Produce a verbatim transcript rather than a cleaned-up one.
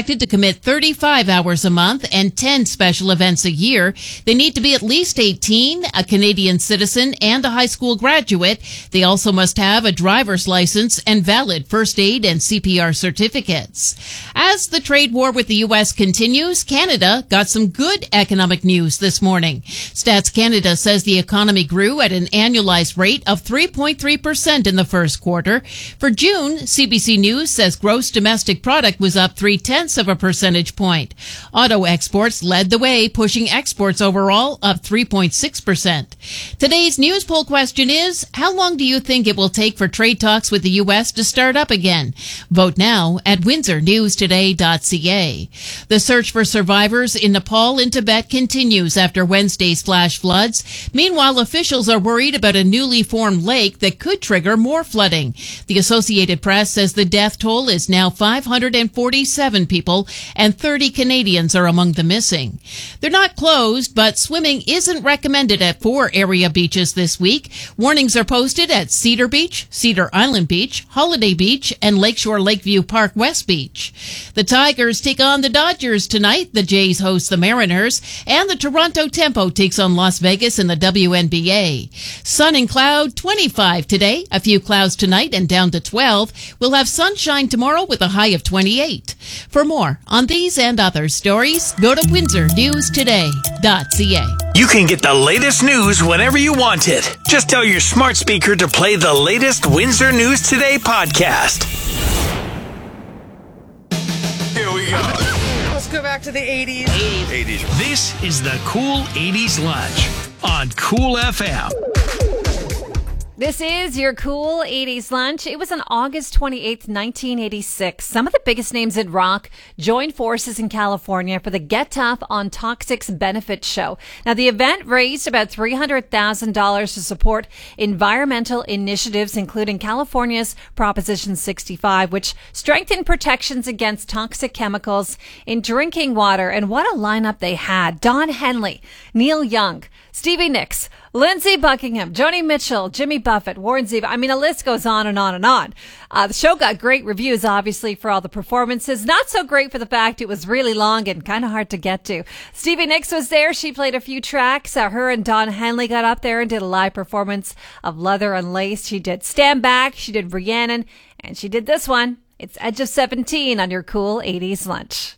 expected to commit thirty-five hours a month and ten special events a year. They need to be at least eighteen, a Canadian citizen, and a high school graduate. They also must have a driver's license and valid first aid and C P R certificates. As the trade war with the U S continues, Canada got some good economic news this morning. Stats Canada says the economy grew at an annualized rate of three point three percent in the first quarter. For June, C B C News says gross domestic product was up three-tenths of a percentage point. Auto exports led the way, pushing exports overall up three point six percent. Today's news poll question is, how long do you think it will take for trade talks with the U S to start up again? Vote now at windsor news today dot c a. The search for survivors in Nepal and Tibet continues after Wednesday's flash floods. Meanwhile, officials are worried about a newly formed lake that could trigger more flooding. The Associated Press says the death toll is now five hundred forty-seven people and thirty Canadians are among the missing. They're not closed, but swimming isn't recommended at four area beaches this week. Warnings are posted at Cedar Beach, Cedar Island Beach, Holiday Beach, and Lakeshore Lakeview Park West Beach. The Tigers take on the Dodgers tonight. The Jays host the Mariners, and the Toronto Tempo takes on Las Vegas in the W N B A. Sun and cloud, twenty-five today, a few clouds tonight and down to twelve. We'll have sunshine tomorrow with a high of twenty-eight. For more on these and other stories, go to windsor news today dot c a. You can get the latest news whenever you want it. Just tell your smart speaker to play the latest Windsor News Today podcast. Here we go. Let's go back to the eighties. eighties. This is the Cool eighties Lunch on Cool F M. This is your Cool eighties Lunch. It was on August twenty-eighth, nineteen eighty-six. Some of the biggest names in rock joined forces in California for the Get Tough on Toxics benefit show. Now, the event raised about three hundred thousand dollars to support environmental initiatives, including California's Proposition sixty-five, which strengthened protections against toxic chemicals in drinking water. And what a lineup they had. Don Henley, Neil Young, Stevie Nicks, Lindsey Buckingham, Joni Mitchell, Jimmy Buffett, Warren Zevon. I mean, the list goes on and on and on. Uh, the show got great reviews, obviously, for all the performances. Not so great for the fact it was really long and kind of hard to get to. Stevie Nicks was there. She played a few tracks. Uh, her and Don Henley got up there and did a live performance of Leather and Lace. She did Stand Back. She did Rhiannon. And she did this one. It's Edge of seventeen on your Cool eighties Lunch.